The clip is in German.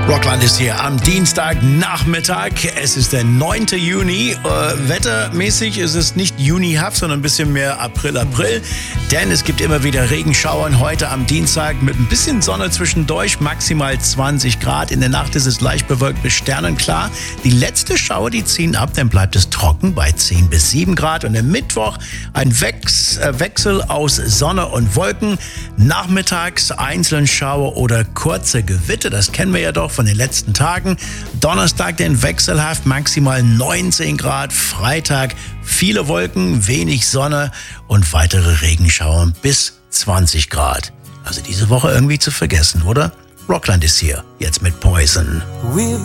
Rockland ist hier am Dienstagnachmittag. Es ist der 9. Juni. Wettermäßig ist es nicht junihaft, sondern ein bisschen mehr April. Denn es gibt immer wieder Regenschauern. Heute am Dienstag mit ein bisschen Sonne zwischendurch. Maximal 20 Grad. In der Nacht ist es leicht bewölkt bis sternenklar. Die letzte Schauer, die ziehen ab. Dann bleibt es trocken bei 10 bis 7 Grad. Und am Mittwoch ein Wechsel aus Sonne und Wolken. Nachmittags einzelne Schauer oder kurze Gewitter. Das kennen wir ja doch von den letzten Tagen. Donnerstag den wechselhaft, maximal 19 Grad. Freitag viele Wolken, wenig Sonne und weitere Regenschauer bis 20 Grad. Also diese Woche irgendwie zu vergessen, oder? Rockland ist hier, jetzt mit Poison. We've